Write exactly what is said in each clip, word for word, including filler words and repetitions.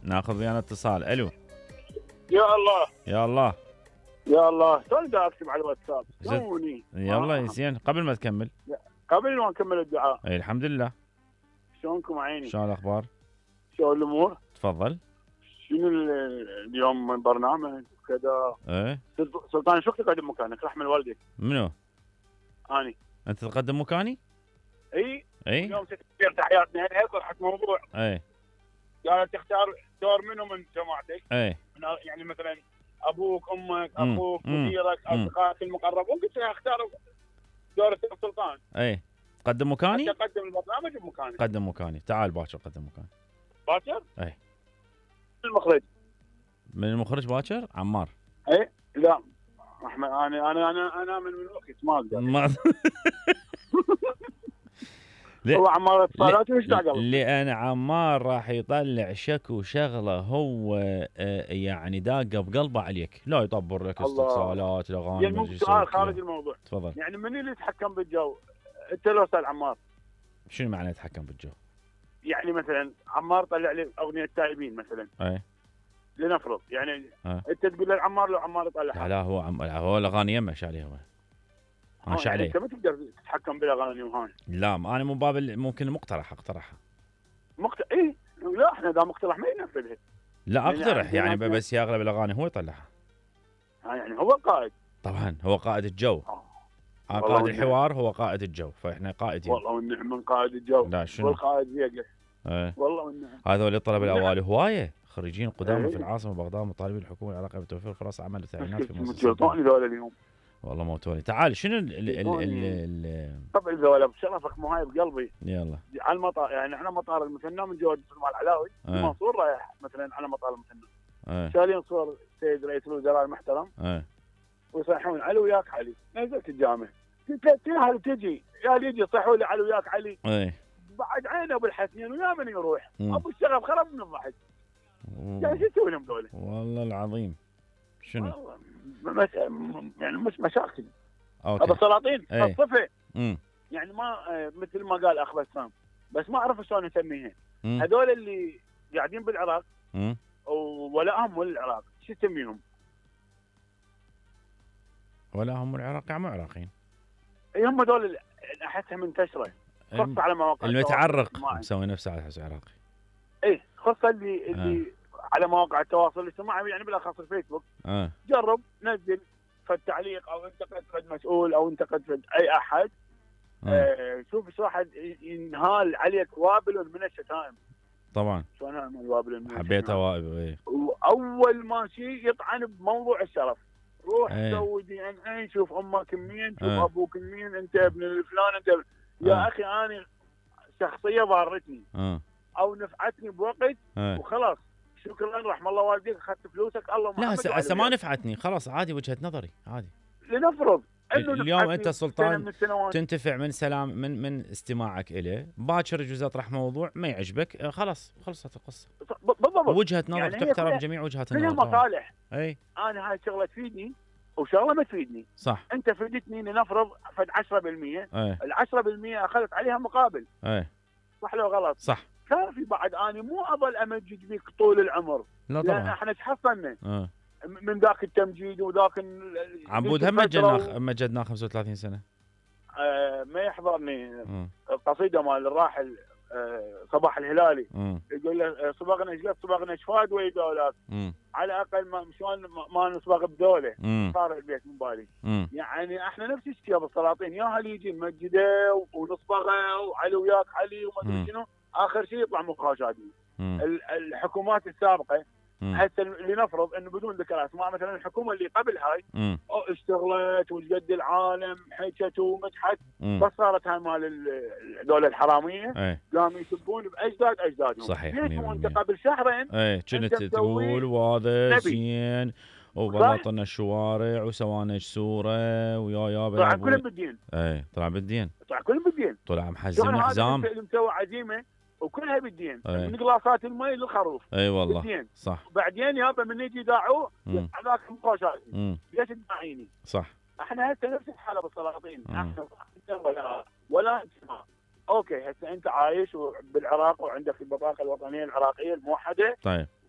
ناخذ ويانا اتصال. الو. يا الله يا الله يا الله، توني دا اكتب على الواتساب زين. توني. يلا آه. يا زين قبل ما تكمل. قبل ما نكمل الدعاء، اي الحمد لله. شلونكم عيني؟ شلون الاخبار؟ شلون الامور؟ تفضل. شنو ال- اليوم من برنامج وكذا؟ ايه سلط- سلطان شو تقدم مكانك؟ رحم والديك. منو؟ اني انت تقدم مكاني؟ اي اي اليوم تختار تحياتنا هيك طرحت موضوع، اي قالت تختار دور منو من جماعتك؟ اي من أ- يعني مثلا ابوك امك مم. اخوك مم. مديرك مم. اصدقائك المقربون، قلت لها اختار دور السيد سلطان اي تقدم مكاني؟ حتى اقدم البرنامج بمكانك. قدم مكاني. تعال باكر قدم مكاني. باكر؟ اي المخرج. من المخرج باكر؟ عمار. اي لا احمد، انا انا انا انا من الوقت ما اقدر. ما ليه؟ هو عمار اتصالات وش دعوه؟ لأن عمار راح يطلع شكو شغله هو آه، يعني داقه بقلبه عليك، لا يطبر لك الله. استفسالات الاغاني. يعني مو سؤال خارج الموضوع، تفضل. يعني من اللي يتحكم بالجو؟ انت لو استاذ عمار، شنو معنى يتحكم بالجو؟ يعني مثلا عمار طلع لي اغنيه التائبين مثلا، اي لنفرض يعني أه. انت تقول للعمار لو عمار يطلع لا لا هو عم... هو الاغاني يمه ايش عليه هو؟ ماشي يعني عليه. انت ما تقدر تتحكم بالاغاني وهاي. لا انا من باب ال- ممكن مقترح اقترحها. مقت... ايه لا احنا اذا مقترح ما ينفذها. لا يعني اقترح يعني عندنا- بس يا اغلب الاغاني هو يطلعها. ها يعني هو قائد. طبعا هو قائد الجو. آه. آه والله قائد والنعم. الحوار هو قائد الجو، فاحنا قائدين. والله والنعم من قائد الجو. لا شنو؟ والقائد فيقه. ايه. والله والنعم. هذول الطلبه نعم. الاوائل هوايه خريجين قدامى إيه. في العاصمه بغداد، مطالبين الحكومه العراقيه بتوفير فرص عمل وتعيينات في مؤسسات. متجلطوني ذولا اليوم. والله موتوني. تعال شنو ال ال ال ال ال طبعا ذولا بشرفك مو هاي بقلبي. يلا. على المطار، يعني احنا مطار المثنى من جواد مال العلاوي إيه. منصور رايح مثلا على مطار المثنى، ايه شالين صور السيد رئيس الوزراء المحترم ايه ويصيحون علي وياك علي. نزلت الجامع قلت له تاهل تجي يا يجي يصيحوا لي علي وياك علي، ايه بعد عينه ابو الحسنين ويا من يروح. مم. ابو الشغف خرب من الضحك. يعني شو تسوي لهم ذولا؟ والله العظيم. شنو؟ والله مس... يعني مش مشاكل. ابو اوكي. السلاطين إيه. الصفه امم يعني ما آه، مثل ما قال اخ بسام، بس ما اعرف شلون اسميها. امم هذول اللي قاعدين بالعراق امم وولائهم وللعراق شو تسميهم؟ ولا هم العراقي مو عراقيين. اي هم هذول اللي احسها منتشره، خاصه على مواقع المتعرق التواصل الاجتماعي. مسوي نفسه على حس عراقي. اي خاصه اللي اللي على مواقع التواصل الاجتماعي، يعني بالاخص الفيسبوك. اه جرب نزل فد تعليق او انتقد فد مسؤول او انتقد فد اي احد. اه آه شوف ايش واحد ينهال عليك وابل من الشتائم. طبعا شلون من وابل من حبيته الشتائم؟ وائل. ايه واول ما شيء يطعن بموضوع الشرف، روح إيه. سوي دي ان اي، شوف امك مين، شوف إيه. ابوك مين، انت ابن الفلان انت ابن... يا إيه. اخي انا شخصيه ضارتني اه او نفعتني بوقت اه وخلاص، شكرا رحم الله والديك اخذت فلوسك الله لا محمد هسه وعلى هسه ما وياك. نفعتني خلاص عادي، وجهه نظري عادي. لنفرض انه اليوم نفعتني أنت سنة سلطان من السنوات. تنتفع من سلام من من استماعك إليه، باكر يجوز اطرح موضوع ما يعجبك آه، خلاص خلصت القصه. بالضبط. وجهه نظرك يعني هي تحترم كلها- جميع وجهات كلها النظر. طبعاً. مصالح. اي انا هاي شغله تفيدني وشغله ما تفيدني. صح. انت فدتني لنفرض فد عشرة بالمئة، اي ال عشرة بالمئة اخذت عليها مقابل، اي صح لو غلط؟ صح. كان في بعد انا مو اظل امجد بيك طول العمر، لا لان طبعا. احنا تحصلنا اه من ذاك التمجيد وذاك ال- عبود ذيك هم الفترة مجدنا و- مجدنا خمسة وثلاثين سنه. آه ما يحضرني امم القصيده مال الراحل آه صباح الهلالي، امم يقول له آه، صبغنا جلد صبغنا شفاد ويدولات، امم على الاقل ما شلون ما- ما نصبغ بدوله امم صار البيت من بالي. امم يعني احنا نفس الشيء يا ابو السلاطين، يا هل يجي نمجده ونصبغه وعلي وياك علي وما مم. ادري شنو، اخر شيء يطلع مقاشاتي. امم ال- الحكومات السابقه امم هسه لنفرض انه بدون ذكر اسماء، مثلا الحكومه اللي قبل هاي امم أو اشتغلت وقد العالم حكت ومدحت، بس صارت هاي مال ال- هذول الحراميه اي قاموا يسبون باجداد اجدادهم. صحيح ليش مية وانت بالمية. قبل شهرين اي كنت أنت مسوي تقول وهذا نبي. زين وبلطنا الشوارع وسوانا صوره ويا يا طلع بابوي. كلهم بالدين، اي طلع بالدين، طلع كلهم بالدين. طلع شلون محزم هذا حزام. اللي مسوي عزيمه وكلها بالدين، أي. من قلاصات المي للخروف اي والله بالدين. صح. وبعدين يابا من يجي يداعوه مم. هذاك مقاشات، امم ليش تداعيني؟ صح. احنا هسه نفس الحاله بالسلاطين، مم. احنا ولا ولا انتماء. اوكي هسه انت عايش بالعراق وعندك البطاقه الوطنيه العراقيه الموحده طيب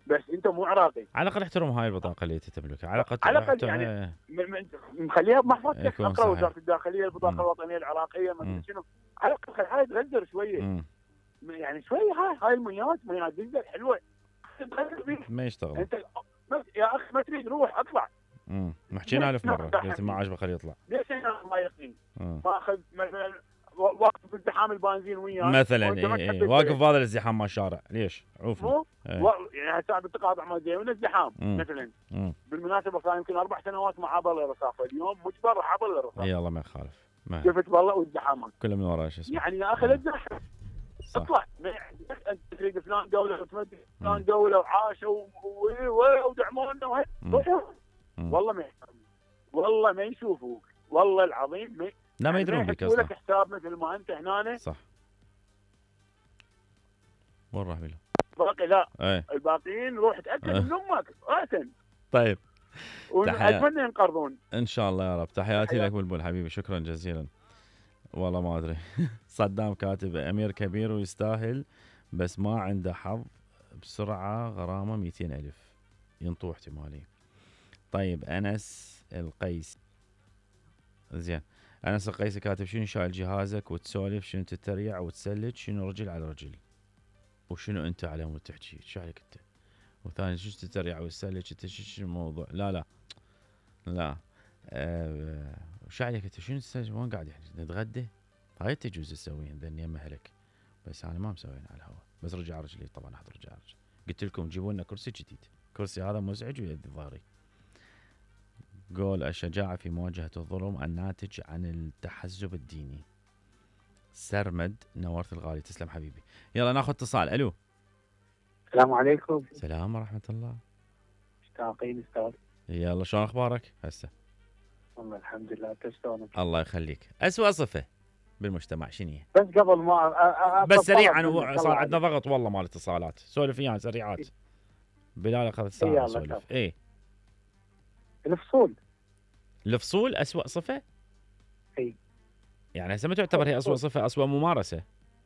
بس انت مو عراقي. على الاقل احترم هاي البطاقه اللي انت تملكها، على الاقل على الاقل يعني مخليها بمحفظتك، اقرا وزاره الداخليه البطاقه مم. الوطنيه العراقيه ما شنو، على الاقل هاي تغدر شويه. مم. يعني شويه هاي هاي الميات ميات جدا حلوه ما يشتغل. انت يا اخي ما تريد روح اطلع. امم حكينا الف مره قلت ما عجبه خليه يطلع. ليش انا ما يقين؟ ماخذ مثلا واقف في ازدحام البنزين وياك مثلا إيه واقف بهذا الازدحام مال الشارع ليش؟ عوفني. ايه. و... يعني هسه بالتقاطع مال زين ازدحام مثلا. مم. بالمناسبه صار يمكن اربع سنوات مع عبر الرصافه، اليوم مجبر عبر الرصافه. اي والله ما يخالف. شفت والله وازدحامات كله من وراء شو اسمه. يعني يا اخي لا تزحف اطلع. انت تريد فلان دوله وتمدد فلان دوله وعاشوا ودعمونا والله ما والله ما يشوفوك والله العظيم ما لا ما يدرون بك اصلا. لك حساب مثل ما انت هنا صح. وين راح بيله؟ باقي لا ايه. الباقيين روح تاكد من امك راسا. طيب اتمنى ينقرضون ان شاء الله يا رب. تحياتي لك بلبل حبيبي، شكرا جزيلا. والله ما ادري. صدام كاتب امير كبير ويستاهل بس ما عنده حظ، بسرعه غرامه مئتين ألف ينطوح احتمالي. طيب انس القيس زين، انس القيس كاتب شنو شايل جهازك وتسولف، شنو تتريع وتسلج، شنو رجل على رجل وشنو انت على مود تحكي، شو عليك انت؟ وثاني شو تتريع وتسلج انت شو الموضوع؟ لا لا لا أه شو عليك انت؟ شنو تسلج؟ وين قاعد يعني نتغدى؟ هاي تجوز تسويها ذني يم اهلك، بس انا ما مسويها على الهواء، بس رجع رجلي طبعا احط رجع رجلي. قلت لكم جيبوا لنا كرسي جديد، كرسي هذا مزعج ويدي ظهري. قول الشجاعة في مواجهة الظلم الناتج عن التحزب الديني. سرمد نورت الغالي، تسلم حبيبي. يلا ناخذ اتصال. الو السلام عليكم. السلام ورحمة الله. مشتاقين استاذ. يلا شلون اخبارك هسه؟ والله الحمد لله، انت شلونك؟ الله يخليك. اسوأ صفة بالمجتمع شنو هي؟ بس قبل ما أ... أ... بس سريعا صار عندنا ضغط والله مال اتصالات، سولف ويانا سريعات. إيه؟ بلال اخذ ساعة اسولف. اي الفصول. الفصول اسوأ صفة؟ اي يعني هسه ما تعتبر هي اسوأ صفة، اسوأ ممارسة.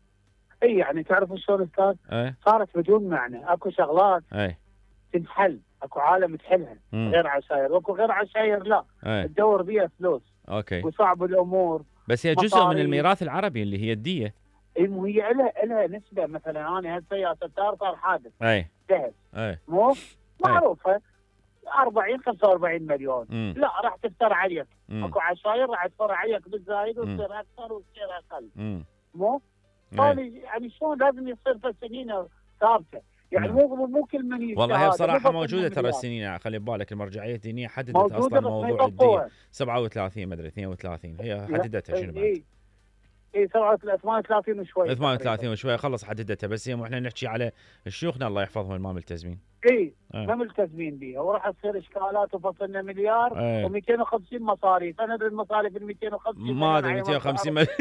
اي يعني تعرف شلون استاذ؟ ايه؟ صارت بدون معنى، اكو شغلات ايه تنحل، اكو عالم تحلها. مم. غير عشاير، واكو غير عشاير لا ايه؟ تدور بيها فلوس. اوكي. وصعب الامور. بس هي جزء من الميراث العربي اللي هي الدية. اي مو هي لها لها نسبة. مثلا انا هسه يا ستار صار حادث. اي دهس. اي مو معروفة أربعين خمسة وأربعين مليون. مم. لا راح تفتر عليك. مم. اكو عشاير راح تفر عليك بالزايد وتصير اكثر وتصير اقل. مم. مو يعني شلون لازم يصير في سنين ثابته. يعني مو مو كل من يشتغل. والله هي بصراحه موجوده ترى السنين، خلي بالك المرجعيه الدينيه حددت اصلا موضوع الدين سبعة وثلاثين ما ادري اثنين وثلاثين هي حددتها شنو بعد؟ اي اي ثمانية وثلاثين وشوي ثمانية وثلاثين وشوي خلص حددتها. بس هي احنا نحكي على شيوخنا الله يحفظهم ما ملتزمين. اي ما ملتزمين بها وراح تصير اشكالات وفصلنا مليار ومئتين وخمسين مصاريف. انا ادري المصاريف ال مئتين وخمسين ما ادري مئتين وخمسين مليون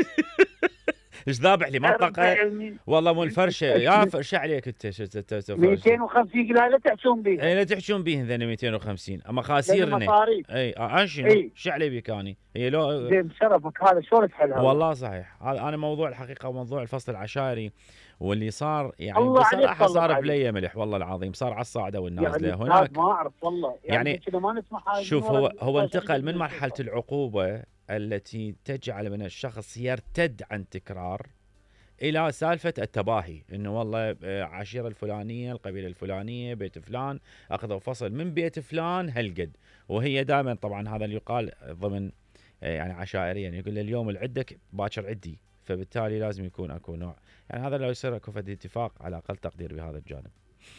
ايش ذابح لي منطقه والله مو الفرشه يا فرشه عليك انت. مئتين وخمسين لا لا تحشون بيه. اي لا تحشون بيه ذني مئتين وخمسين اما خاسيرنا. اي اه شنو ايش علي بك اني؟ هي لو زين شرفك هذا شلون تحلها؟ والله صحيح. هذا انا موضوع الحقيقه وموضوع الفصل العشائري واللي صار يعني بصراحه صار بليه ملح والله العظيم. صار على الصاعده والنازله يعني هناك ما اعرف والله يعني, يعني ما نسمع. شوف هو هو انتقل من مرحله العقوبه التي تجعل من الشخص يرتد عن تكرار الى سالفه التباهي، انه والله عشيره الفلانيه القبيله الفلانيه بيت فلان اخذوا فصل من بيت فلان هالقد. وهي دائما طبعا هذا اللي يقال ضمن يعني عشائريا يعني يقول اليوم العدك باكر عدي، فبالتالي لازم يكون اكو نوع يعني هذا لو يصير اكو فد اتفاق على اقل تقدير بهذا الجانب.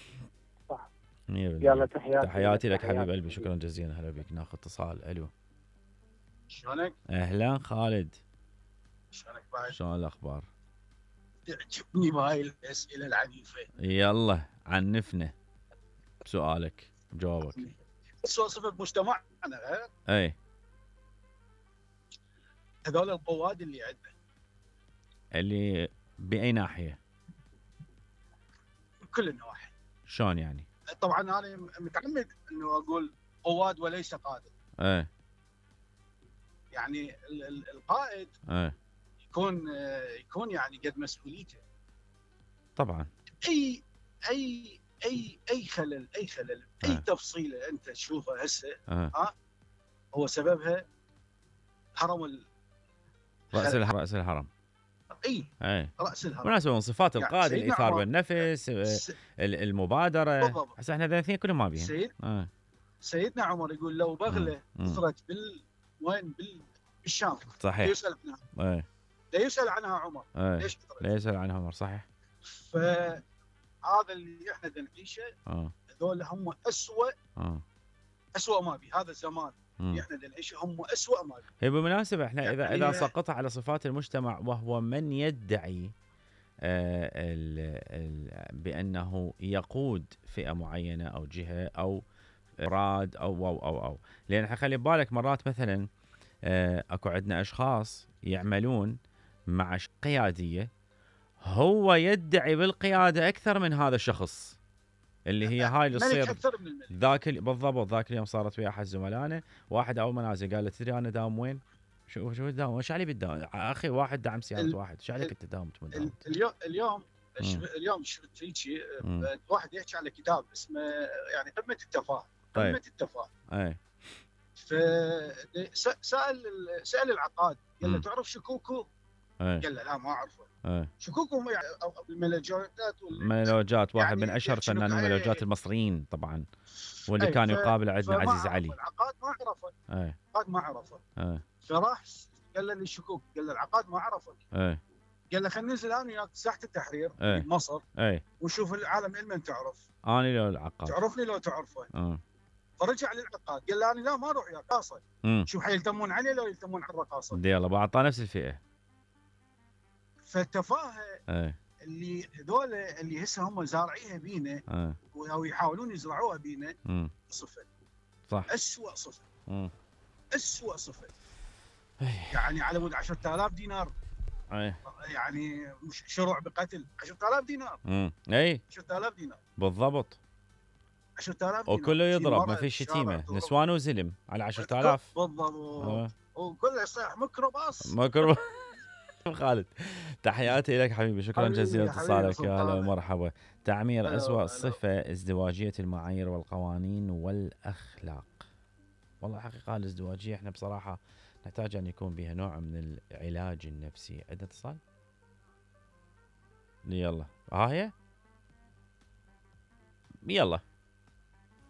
صح. يلا تحياتي تحياتي لك حبيب قلبي، شكرا جزيلا. هلا بك. ناخذ اتصال. الو شلونك؟ اهلا خالد. شلونك بعد؟ شلون الاخبار؟ تعجبني بهاي الاسئله العنيفه. يلا عنفنا بسؤالك جوابك. سوء صفه بمجتمعنا اي هذول القواد اللي عندنا اللي باي ناحيه؟ بكل النواحي. شلون يعني؟ طبعا انا متعمد انه اقول قواد وليس قاده. ايه يعني القائد ايه يكون يكون يعني قد مسؤوليته. طبعا اي اي اي اي خلل اي خلل اي آه. تفصيله انت تشوفها هسه آه. ها هو سببها هرم ال... راس الهرم راس الهرم اي اي راس الهرم. مناسبة من صفات يعني القائد سيدنا الايثار عمر بالنفس، س... ال- المبادره. بالضبط. هسه احنا الاثنين كلهم ما بيهم. سيد آه. سيدنا عمر يقول لو بغله مم. نزرت بال وين بال... بالشام صحيح. يسال عنها اي لا يسال عنها عمر اي ليش نزرت؟ لا يسأل عنها عمر. صحيح. فهذا اللي احنا دا نعيشه اه هذول هم اسوء اه اسوء ما بي. هذا الزمان مم. اللي احنا دا نعيشه هم اسوء ما بي. هي بالمناسبة احنا اذا يعني اذا سقط على صفات المجتمع وهو من يدعي آه ال ال بانه يقود فئة معينة او جهة او افراد او او او او لان خلي بالك مرات مثلا آه اكو عندنا اشخاص يعملون مع قيادية هو يدعي بالقيادة اكثر من هذا الشخص اللي هي هاي اللي ملك تصير اكثر من الملك. ذاك ال- بالضبط. ذاك اليوم صارت ويا احد زملائنا، واحد اول ما نازل قال له تدري انا داوم وين؟ شو شو داوم؟ ايش علي بالداوم؟ اخي واحد دعم سياره ال- واحد، ايش عليك انت داومت من ال- داومت؟ اليوم اليوم مم. اليوم شفت هيك مم. واحد يحكي على كتاب اسمه يعني قمه التفاهه. طيب. قمه التفاهه. اي فسال سال العقاد قال له مم. تعرف شكوكو؟ اي قال له لا ما اعرفه. اي شكوكو يعني أو- أو الملجوجات وال- ميلوجات واحد يعني من اشهر يحكي فنانين لك- الميلوجات إيه. المصريين طبعا، واللي أي، كان ف- يقابل عندنا فما عزيز عرفه. علي. العقاد ما عرفه. اي العقاد ما عرفه. اي فراح قال له الشكوك قال له العقاد ما عرفك. اي قال له خلينا ننزل انا وياك ساحه التحرير إيه. بمصر اي ونشوف العالم علما تعرف. اني لو العقاد. تعرفني لو تعرفه. اه فرجع للعقاد قال له انا لا ما اروح وياك رقاصه. امم شوف حيلتمون علي لو يلتمون على الرقاصه. دي يلا بعطاه نفس الفئه. فالتفاهه اي اللي هذول اللي هسه هم زارعيها بينا اي او يحاولون يزرعوها بينا امم صفه. صح. اسوء صفه. امم اسوء صفه. يعني على مود عشرة آلاف دينار اي يعني مش شروع بقتل عشرة آلاف دينار. امم اي عشرة آلاف دينار بالضبط. عشرة آلاف دينار وكله تشيل يضرب، ما مرأة في بالشارع شتيمه، تضرب. نسوان وزلم على عشرة آلاف. بالضبط. آه. وكله يصيح ميكروباص. مكرو خالد، تحياتي لك حبيبي، شكرا حبيبي جزيلا يا حبيبي اتصالك، يا هلا سلطانة. ومرحبا. تعمير هلا أسوأ هلا. صفة ازدواجية المعايير والقوانين والأخلاق. والله حقيقة الازدواجية احنا بصراحة نحتاج أن يكون بها نوع من العلاج النفسي. عندنا اتصال؟ يلا ها هي يلا